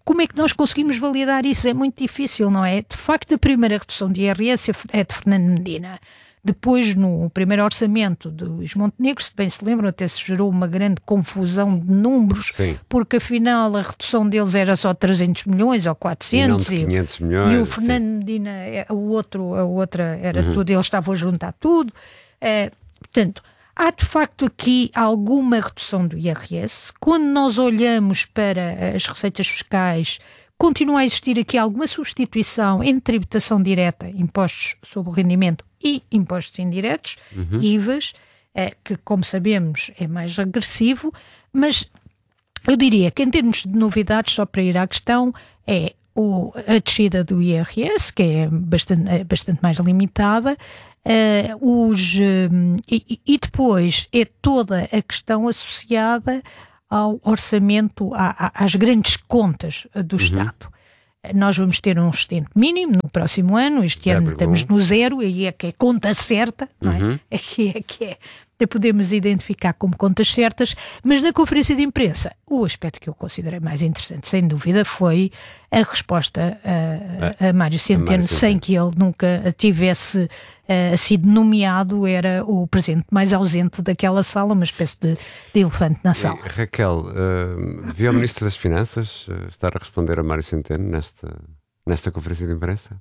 como é que nós conseguimos validar isso? É muito difícil, não é? De facto, a primeira redução de I R S é de Fernando Medina. Depois, no primeiro orçamento de Luís Montenegro, se bem se lembram, até se gerou uma grande confusão de números, Sim. porque afinal a redução deles era só trezentos milhões ou quatrocentos. E não de quinhentos milhões. E o Fernando sim. Medina, o outro, a outra era uhum. tudo, eles estavam a juntar tudo. Uh, portanto, há de facto aqui alguma redução do I R S. Quando nós olhamos para as receitas fiscais, continua a existir aqui alguma substituição entre tributação direta, impostos sobre o rendimento e impostos indiretos, uhum. I V As, eh, que, como sabemos, é mais agressivo, mas eu diria que em termos de novidades, só para ir à questão, é o, a descida do I R S, que é bastante, é bastante mais limitada, uh, os, um, e, e depois é toda a questão associada ao orçamento, a, a, às grandes contas do uhum. Estado. Nós vamos ter um excedente mínimo no próximo ano, este é ano estamos no zero, aí é que é conta certa, não é? Uhum. Aqui é que é, podemos identificar como contas certas, mas na conferência de imprensa, o aspecto que eu considerei mais interessante, sem dúvida, foi a resposta a, a, a Mário Centeno, sem que ele nunca tivesse uh, sido nomeado, era o presidente mais ausente daquela sala, uma espécie de, de elefante na sala. E, Raquel, uh, viu o Ministro das Finanças uh, estar a responder a Mário Centeno nesta, nesta conferência de imprensa?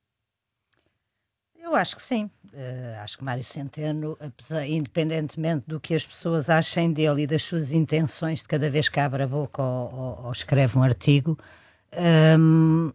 Eu acho que sim. Uh, acho que Mário Centeno, apesar, independentemente do que as pessoas achem dele e das suas intenções de cada vez que abre a boca ou, ou, ou escreve um artigo, um,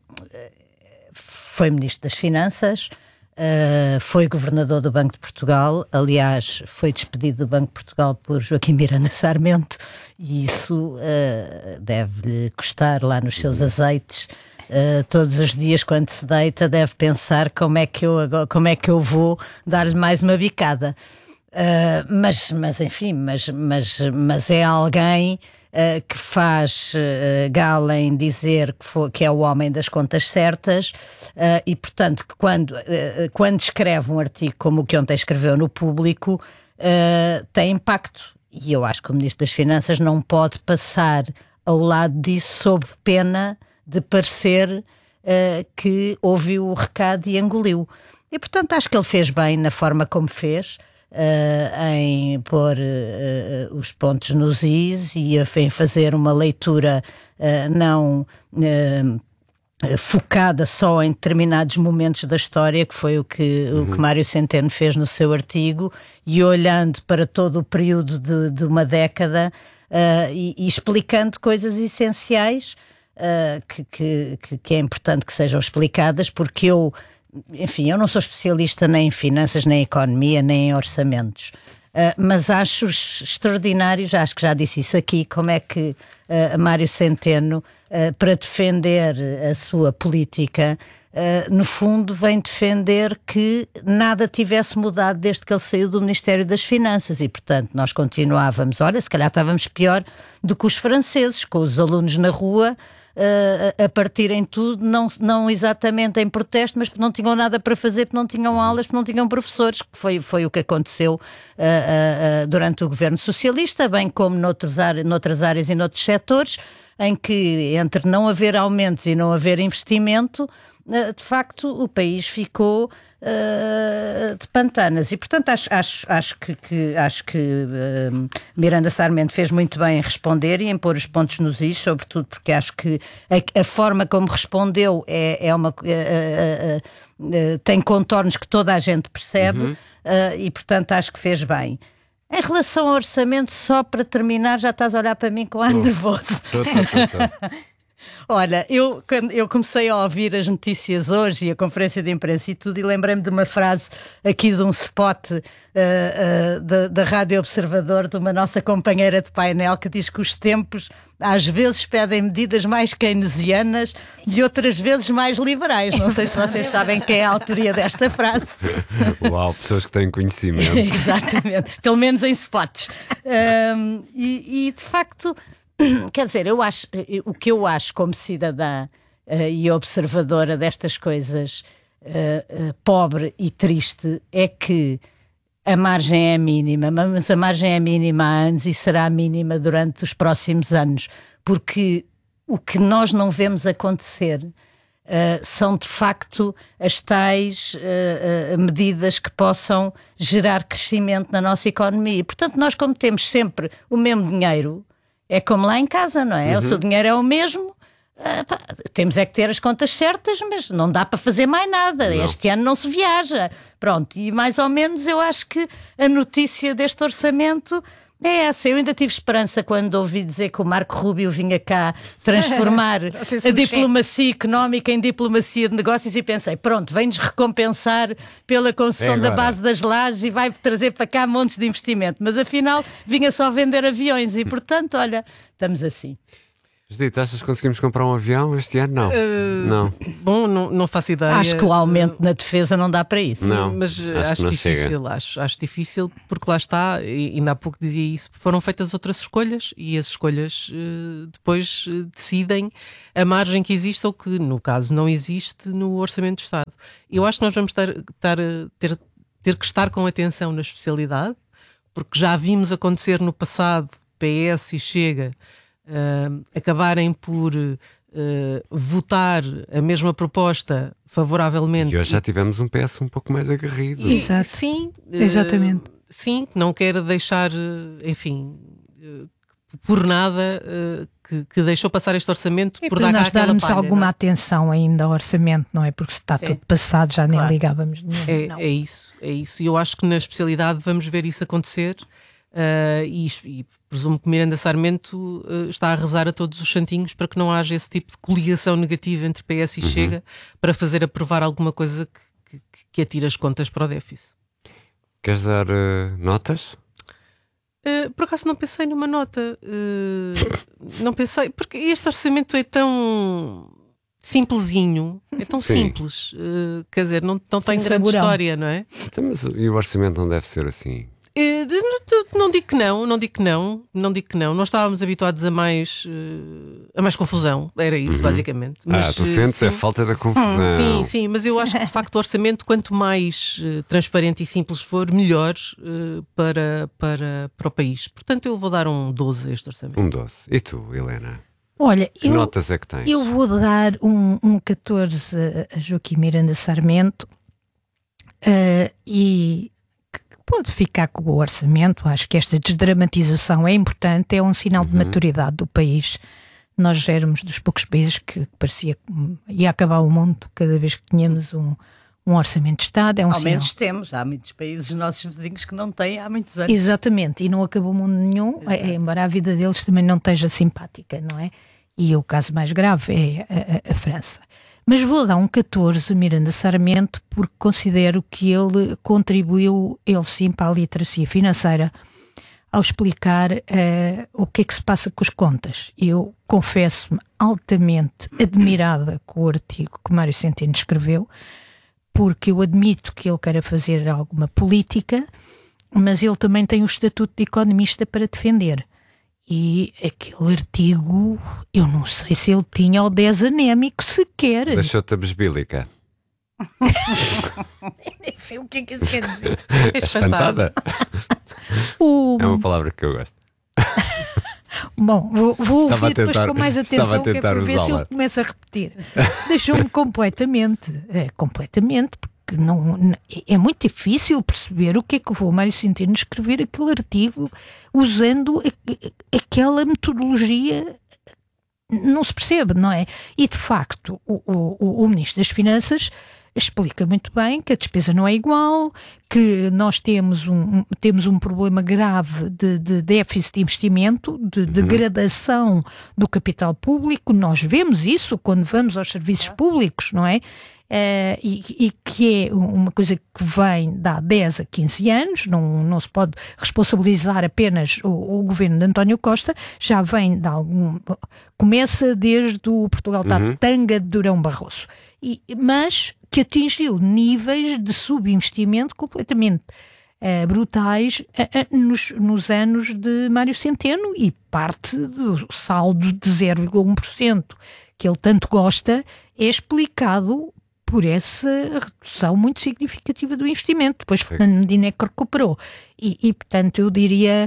foi Ministro das Finanças, uh, foi Governador do Banco de Portugal, aliás, foi despedido do Banco de Portugal por Joaquim Miranda Sarmento, e isso uh, deve-lhe custar lá nos seus azeites. Uh, todos os dias quando se deita deve pensar como é que eu, como é que eu vou dar-lhe mais uma bicada, uh, mas, mas enfim mas, mas, mas é alguém uh, que faz uh, gala em dizer que, foi, que é o homem das contas certas, uh, e portanto que quando, uh, quando escreve um artigo como o que ontem escreveu no Público, uh, tem impacto, e eu acho que o Ministro das Finanças não pode passar ao lado disso sob pena de parecer uh, que ouviu o recado e engoliu. E, portanto, acho que ele fez bem na forma como fez, uh, em pôr uh, os pontos nos is e em fazer uma leitura uh, não uh, focada só em determinados momentos da história, que foi o que, uhum. o que Mário Centeno fez no seu artigo, e olhando para todo o período de, de uma década uh, e, e explicando coisas essenciais Uh, que, que, que é importante que sejam explicadas, porque eu, enfim, eu não sou especialista nem em finanças, nem em economia, nem em orçamentos, uh, mas acho extraordinários, acho que já disse isso aqui, como é que uh, Mário Centeno, uh, para defender a sua política, uh, no fundo vem defender que nada tivesse mudado desde que ele saiu do Ministério das Finanças, e portanto nós continuávamos, olha, se calhar estávamos pior do que os franceses, com os alunos na rua Uh, a partirem tudo, não, não exatamente em protesto, mas porque não tinham nada para fazer, porque não tinham aulas, porque não tinham professores, que foi, foi o que aconteceu uh, uh, uh, durante o governo socialista, bem como noutros áreas, noutras áreas e noutros setores, em que entre não haver aumentos e não haver investimento, uh, de facto o país ficou uh, de pantanas, e portanto acho, acho, acho que, que, acho que uh, Miranda Sarmento fez muito bem em responder e em pôr os pontos nos is, sobretudo porque acho que a, a forma como respondeu é, é uma, uh, uh, uh, uh, tem contornos que toda a gente percebe, uhum. uh, e portanto acho que fez bem. Em relação ao orçamento, só para terminar, já estás a olhar para mim com ar oh. nervoso. Tô, tô, tô, tô. Olha, eu, quando eu comecei a ouvir as notícias hoje e a conferência de imprensa e tudo, e lembrei-me de uma frase aqui de um spot uh, uh, da, da Rádio Observador, de uma nossa companheira de painel, que diz que os tempos às vezes pedem medidas mais keynesianas e outras vezes mais liberais. Não sei se vocês sabem quem é a autoria desta frase. Uau, pessoas que têm conhecimento. Exatamente, pelo menos em spots. Um, e, e de facto... Quer dizer, eu acho, o que eu acho como cidadã uh, e observadora destas coisas uh, uh, pobre e triste é que a margem é mínima, mas a margem é mínima há anos e será mínima durante os próximos anos, porque o que nós não vemos acontecer Uh, são de facto as tais uh, uh, medidas que possam gerar crescimento na nossa economia. E, portanto, nós, como temos sempre o mesmo dinheiro, é como lá em casa, não é? Uhum. O seu dinheiro é o mesmo, uh, pá, temos é que ter as contas certas, mas não dá para fazer mais nada. Não. Este ano não se viaja. Pronto, e mais ou menos eu acho que a notícia deste orçamento é essa. Eu ainda tive esperança quando ouvi dizer que o Marco Rubio vinha cá transformar a diplomacia económica em diplomacia de negócios e pensei, pronto, vem-nos recompensar pela concessão é da base das lajes e vai trazer para cá montes de investimento. Mas afinal vinha só vender aviões e, portanto, olha, estamos assim. Judite, achas que conseguimos comprar um avião este ano? Não. Uh, não. Bom, não, não faço ideia. Acho que o aumento uh, na defesa não dá para isso. Não, mas acho, acho difícil, acho, acho difícil, porque lá está, e ainda há pouco dizia isso, foram feitas outras escolhas e as escolhas uh, depois uh, decidem a margem que existe ou que, no caso, não existe no Orçamento de Estado. Eu acho que nós vamos ter, ter, ter, ter que estar com atenção na especialidade, porque já vimos acontecer no passado, P S e Chega, Uh, acabarem por uh, votar a mesma proposta favoravelmente. E hoje já tivemos um P S um pouco mais aguerrido. Exato. Sim, uh, exatamente. Sim, não quero deixar, enfim, uh, por nada uh, que, que deixou passar este orçamento e por dar nós darmos palha, alguma não? atenção ainda ao orçamento, não é? Porque se está Sim. tudo passado já nem claro. ligávamos. É, é isso, é isso. E eu acho que na especialidade vamos ver isso acontecer. Uh, e, e presumo que Miranda Sarmento uh, está a rezar a todos os santinhos para que não haja esse tipo de coligação negativa entre P S e uhum. Chega para fazer aprovar alguma coisa que, que, que atire as contas para o déficit. Queres dar uh, notas? Uh, por acaso não pensei numa nota. Uh, não pensei, porque este orçamento é tão simplesinho, é tão Sim. simples. Uh, quer dizer, não, não tem grande história, não é? Então, mas, e o orçamento não deve ser assim? Uh, não digo que não, não digo que não, não digo que não. Nós estávamos habituados a mais, uh, a mais confusão, era isso, uhum. basicamente. Mas, ah, tu sentes uh, a falta da confusão. Sim, sim, mas eu acho que de facto o orçamento, quanto mais uh, transparente e simples for, melhor uh, para, para, para o país. Portanto, eu vou dar um doze a este orçamento. Um doze. E tu, Helena? Olha, que eu, notas é que tens? Eu vou dar um, um catorze a Joaquim Miranda Sarmento uh, e pode ficar com o orçamento. Acho que esta desdramatização é importante, é um sinal uhum. de maturidade do país. Nós éramos dos poucos países que parecia que ia acabar o mundo cada vez que tínhamos um, um orçamento de Estado. É um Ao sinal. menos temos, há muitos países nossos vizinhos que não têm há muitos anos. Exatamente, e não acabou o mundo nenhum, é, embora a vida deles também não esteja simpática, não é? E o caso mais grave é a, a, a França. Mas vou dar um catorze a Miranda Sarmento porque considero que ele contribuiu, ele sim, para a literacia financeira ao explicar uh, o que é que se passa com as contas. Eu confesso-me altamente admirada com o artigo que Mário Centeno escreveu, porque eu admito que ele queira fazer alguma política, mas ele também tem o estatuto de economista para defender. E aquele artigo, eu não sei se ele tinha o dez anémico sequer. Deixou-te a besbílica. Nem sei o que é que isso quer dizer. É espantada? o... É uma palavra que eu gosto. Bom, vou, vou estava ouvir tentar, depois com mais atenção, que é para ver se eu começo a repetir. Deixou-me completamente, é, completamente, porque não, é muito difícil perceber o que é que levou Mário Centeno a escrever aquele artigo usando a, aquela metodologia. Não se percebe, não é? E de facto o, o, o Ministro das Finanças explica muito bem que a despesa não é igual, que nós temos um, temos um problema grave de, de déficit de investimento, de degradação do capital público. Nós vemos isso quando vamos aos serviços públicos, não é? Uh, e, e que é uma coisa que vem de há dez a quinze anos, não, não se pode responsabilizar apenas o, o governo de António Costa, já vem de algum... começa desde o Portugal da uhum. tanga de Durão Barroso, e, mas que atingiu níveis de subinvestimento completamente uh, brutais uh, uh, nos, nos anos de Mário Centeno, e parte do saldo de zero vírgula um por cento que ele tanto gosta é explicado por essa redução muito significativa do investimento. Depois Fernando Medina é que recuperou. E, e, portanto, eu diria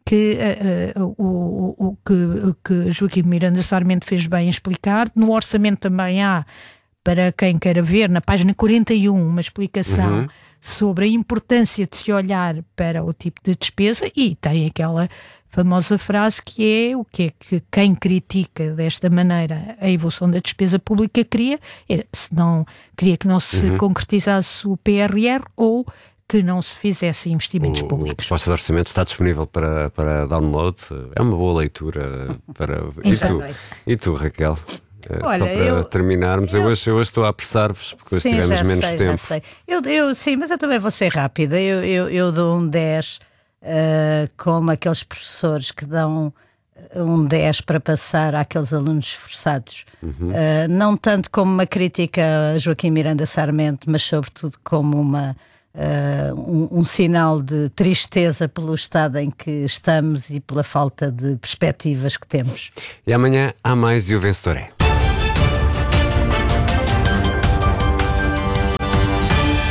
que uh, uh, o, o que, que Joaquim Miranda Sarmento fez bem em explicar. No orçamento também há, para quem queira ver, na página quarenta e um, uma explicação uhum. sobre a importância de se olhar para o tipo de despesa, e tem aquela famosa frase que é o que é que quem critica desta maneira a evolução da despesa pública queria, era, se não, queria que não se uhum. concretizasse o P R R ou que não se fizesse investimentos o, públicos. A proposta de orçamento está disponível para, para download, é uma boa leitura para... e, tu, e tu, Raquel? Olha, só para eu, terminarmos, eu, eu, hoje, eu hoje estou a apressar-vos porque hoje sim, tivemos menos sei, tempo. Já sei. Eu, eu, sim, mas eu também vou ser rápida. Eu, eu, eu dou um dez uh, como aqueles professores que dão um dez para passar àqueles alunos esforçados. Uhum. Uh, não tanto como uma crítica a Joaquim Miranda Sarmento, mas sobretudo como uma... Uh, um, um sinal de tristeza pelo estado em que estamos e pela falta de perspectivas que temos. E amanhã há mais e o vencedor é...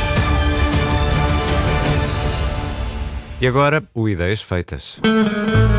E agora, o Ideias Feitas.